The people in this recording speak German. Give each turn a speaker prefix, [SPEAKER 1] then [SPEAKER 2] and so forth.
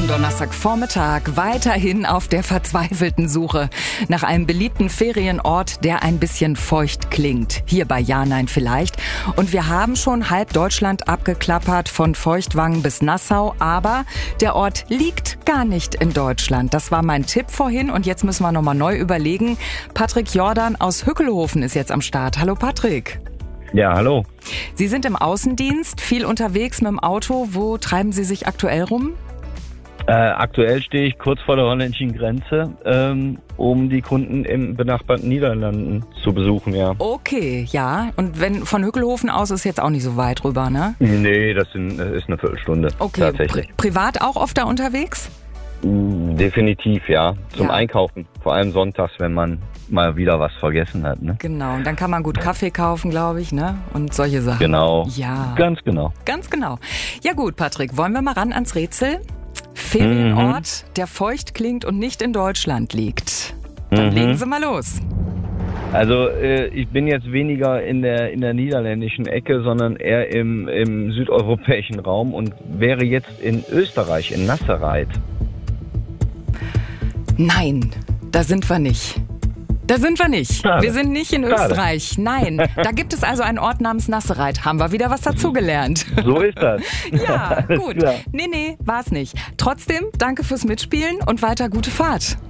[SPEAKER 1] Donnerstagvormittag weiterhin auf der verzweifelten Suche nach einem beliebten Ferienort, der ein bisschen feucht klingt. Hier bei Ja, Nein, Vielleicht. Und wir haben schon halb Deutschland abgeklappert, von Feuchtwangen bis Nassau. Aber der Ort liegt gar nicht in Deutschland. Das war mein Tipp vorhin und jetzt müssen wir nochmal neu überlegen. Patrick Jordan aus Hückelhoven ist jetzt am Start. Hallo Patrick.
[SPEAKER 2] Ja, hallo.
[SPEAKER 1] Sie sind im Außendienst, viel unterwegs mit dem Auto. Wo treiben Sie sich aktuell rum?
[SPEAKER 2] Aktuell stehe ich kurz vor der holländischen Grenze, um die Kunden im benachbarten Niederlanden zu besuchen, ja.
[SPEAKER 1] Okay, ja. Und wenn von Hückelhoven aus ist jetzt auch nicht so weit rüber, ne?
[SPEAKER 2] Nee, das ist eine Viertelstunde.
[SPEAKER 1] Okay,
[SPEAKER 2] tatsächlich.
[SPEAKER 1] Privat auch oft da unterwegs?
[SPEAKER 2] Definitiv, ja. Zum
[SPEAKER 1] Ja.
[SPEAKER 2] Einkaufen. Vor allem sonntags, wenn man mal wieder was vergessen hat, ne?
[SPEAKER 1] Genau, und dann kann man gut Kaffee kaufen, glaube ich, ne? Und solche Sachen.
[SPEAKER 2] Genau.
[SPEAKER 1] Ja.
[SPEAKER 2] Ganz genau.
[SPEAKER 1] Ganz genau. Ja gut, Patrick, wollen wir mal ran ans Rätsel? Ferienort, der feucht klingt und nicht in Deutschland liegt. Dann legen Sie mal los.
[SPEAKER 2] Also ich bin jetzt weniger in der niederländischen Ecke, sondern eher im südeuropäischen Raum und wäre jetzt in Österreich, in Nassereit.
[SPEAKER 1] Nein, da sind wir nicht. Da sind wir nicht.
[SPEAKER 2] Schade.
[SPEAKER 1] Wir sind nicht in
[SPEAKER 2] Schade.
[SPEAKER 1] Österreich. Nein, da gibt es also einen Ort namens Nassereit. Haben wir wieder was dazugelernt.
[SPEAKER 2] So ist das.
[SPEAKER 1] Ja,
[SPEAKER 2] Alles
[SPEAKER 1] gut.
[SPEAKER 2] klar.
[SPEAKER 1] Nee, war's nicht. Trotzdem, danke fürs Mitspielen und weiter gute Fahrt.